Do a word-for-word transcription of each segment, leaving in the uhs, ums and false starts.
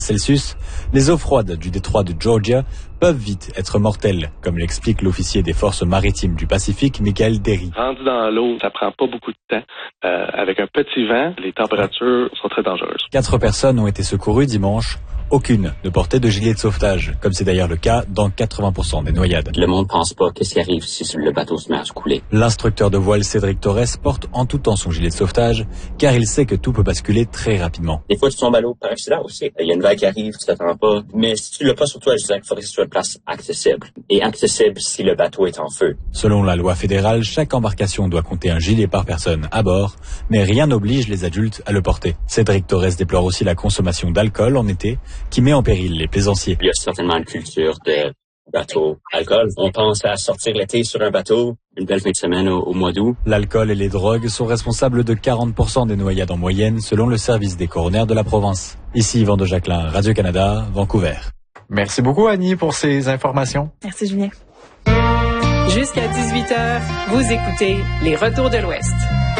Celsius, les eaux froides du détroit de Georgia peuvent vite être mortelles, comme l'explique l'officier des forces maritimes du Pacifique, Michael Derry. Rendu dans l'eau, ça prend pas beaucoup de temps. Euh, avec un petit vent, les températures sont très dangereuses. Quatre personnes ont été secourues dimanche. Aucune ne portait de gilet de sauvetage, comme c'est d'ailleurs le cas dans quatre-vingts pour cent des noyades. Le monde pense pas qu'est-ce qui arrive si le bateau se met à se couler. L'instructeur de voile Cédric Torres porte en tout temps son gilet de sauvetage, car il sait que tout peut basculer très rapidement. Des fois, tu tombes à l'eau par accident aussi. Il y a une vague qui arrive, tu t'attends pas. Mais si tu l'as pas sur toi, je dirais qu'il faudrait que ce soit une place accessible. Et accessible si le bateau est en feu. Selon la loi fédérale, chaque embarcation doit compter un gilet par personne à bord, mais rien n'oblige les adultes à le porter. Cédric Torres déplore aussi la consommation d'alcool en été, qui met en péril les plaisanciers. Il y a certainement une culture de bateau alcool. On pense à sortir l'été sur un bateau, une belle fin de semaine au, au mois d'août. L'alcool et les drogues sont responsables de quarante pour cent des noyades en moyenne, selon le service des coronaires de la province. Ici Yvan de Jacquelin, Radio-Canada, Vancouver. Merci beaucoup Annie pour ces informations. Merci Julien. Jusqu'à dix-huit heures, vous écoutez Les Retours de l'Ouest.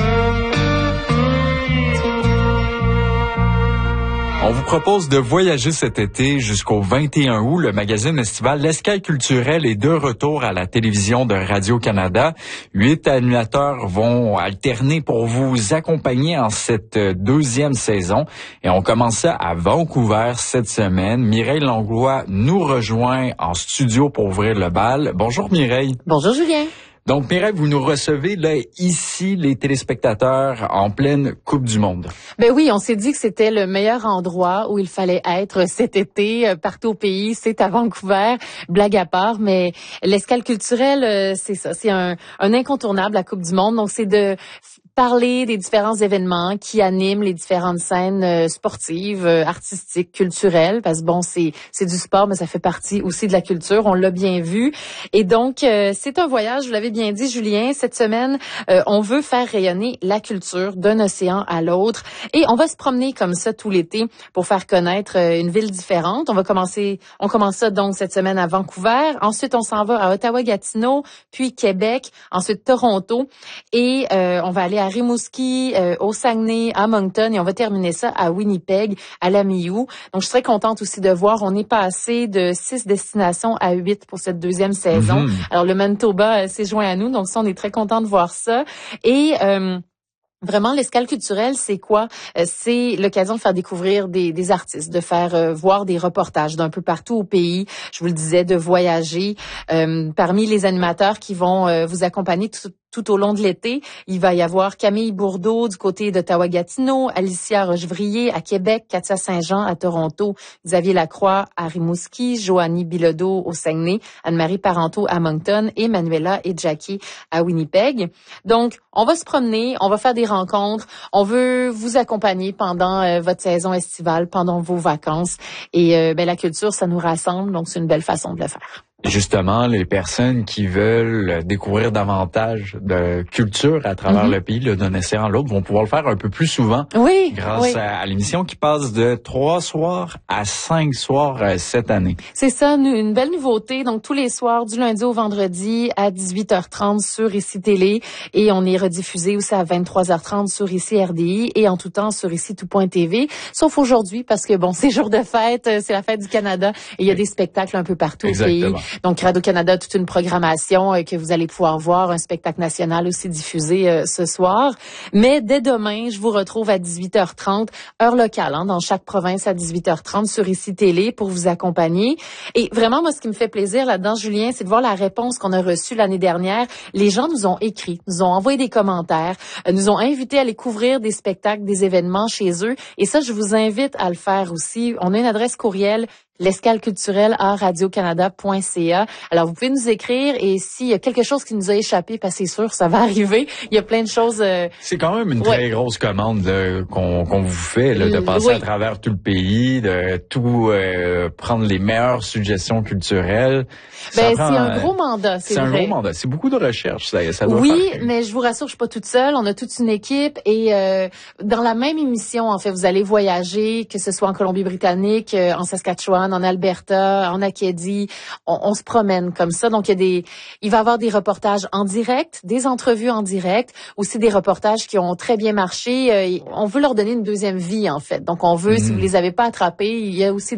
On vous propose de voyager cet été jusqu'au vingt et un août. Le magazine estival L'Escale culturelle est de retour à la télévision de Radio-Canada. Huit animateurs vont alterner pour vous accompagner en cette deuxième saison. Et on commence ça à Vancouver cette semaine. Mireille Langlois nous rejoint en studio pour ouvrir le bal. Bonjour Mireille. Bonjour Julien. Donc, Mireille, vous nous recevez là ici, les téléspectateurs, en pleine Coupe du Monde. Ben oui, on s'est dit que c'était le meilleur endroit où il fallait être cet été, partout au pays. C'est à Vancouver, blague à part. Mais l'escale culturelle, c'est ça, c'est un, un incontournable, la Coupe du Monde. Donc, c'est de parler des différents événements qui animent les différentes scènes euh, sportives, euh, artistiques, culturelles, parce que bon, c'est c'est du sport, mais ça fait partie aussi de la culture, on l'a bien vu. Et donc, euh, c'est un voyage, vous l'avez bien dit, Julien, cette semaine, euh, on veut faire rayonner la culture d'un océan à l'autre, et on va se promener comme ça tout l'été pour faire connaître euh, une ville différente. On va commencer, on commence ça donc cette semaine à Vancouver, ensuite on s'en va à Ottawa-Gatineau, puis Québec, ensuite Toronto, et euh, on va aller à Rimouski, euh, au Saguenay, à Moncton, et on va terminer ça à Winnipeg, à Lamiou. Donc, je serais contente aussi de voir, on est passé de six destinations à huit pour cette deuxième saison. Mm-hmm. Alors, le Manitoba euh, s'est joint à nous, donc ça, on est très content de voir ça. Et euh, vraiment, l'escale culturelle, c'est quoi? Euh, c'est l'occasion de faire découvrir des, des artistes, de faire euh, voir des reportages d'un peu partout au pays. Je vous le disais, de voyager. Euh, parmi les animateurs qui vont euh, vous accompagner tout Tout au long de l'été, il va y avoir Camille Bourdeau du côté d'Ottawa-Gatineau, Alicia Rochevrier à Québec, Katia Saint-Jean à Toronto, Xavier Lacroix à Rimouski, Joanie Bilodeau au Saguenay, Anne-Marie Parenteau à Moncton et Manuela et Jackie à Winnipeg. Donc, on va se promener, on va faire des rencontres, on veut vous accompagner pendant euh, votre saison estivale, pendant vos vacances. Et euh, ben, la culture, ça nous rassemble, donc c'est une belle façon de le faire. Justement, les personnes qui veulent découvrir davantage de culture à travers mm-hmm. le pays, là, d'un océan à l'autre, vont pouvoir le faire un peu plus souvent. Oui. Grâce oui. À, à l'émission qui passe de trois soirs à cinq soirs euh, cette année. C'est ça, une belle nouveauté. Donc, tous les soirs, du lundi au vendredi à dix-huit heures trente sur Ici Télé. Et on est rediffusé aussi à vingt-trois heures trente sur Ici R D I et en tout temps sur ici tout point T V. Sauf aujourd'hui, parce que bon, c'est jour de fête, c'est la fête du Canada et il y a des spectacles un peu partout Exactement. au pays. Donc, Radio-Canada a toute une programmation euh, que vous allez pouvoir voir, un spectacle national aussi diffusé euh, ce soir. Mais dès demain, je vous retrouve à dix-huit heures trente, heure locale, hein, dans chaque province à dix-huit heures trente sur Ici Télé pour vous accompagner. Et vraiment, moi, ce qui me fait plaisir là-dedans, Julien, c'est de voir la réponse qu'on a reçue l'année dernière. Les gens nous ont écrit, nous ont envoyé des commentaires, euh, nous ont invités à aller couvrir des spectacles, des événements chez eux. Et ça, je vous invite à le faire aussi. On a une adresse courriel, l'escale culturelle à radio canada point c a. Alors, vous pouvez nous écrire et s'il y a quelque chose qui nous a échappé, parce que c'est sûr, ça va arriver. Il y a plein de choses... Euh... C'est quand même une très ouais. grosse commande là, qu'on, qu'on vous fait, là, de passer oui. à travers tout le pays, de tout euh, prendre les meilleures suggestions culturelles. Ben, prend, c'est un gros mandat, c'est, c'est vrai. C'est un gros mandat. C'est beaucoup de recherche, ça, ça doit Oui, faire. mais je vous rassure, je suis pas toute seule. On a toute une équipe et euh, dans la même émission, en fait, vous allez voyager, que ce soit en Colombie-Britannique, euh, en Saskatchewan, en Alberta, en Acadie. On, on se promène comme ça. Donc, il y a des, il va y avoir des reportages en direct, des entrevues en direct, aussi des reportages qui ont très bien marché. Euh, on veut leur donner une deuxième vie, en fait. Donc, on veut, mmh. si vous les avez pas attrapés, il y a aussi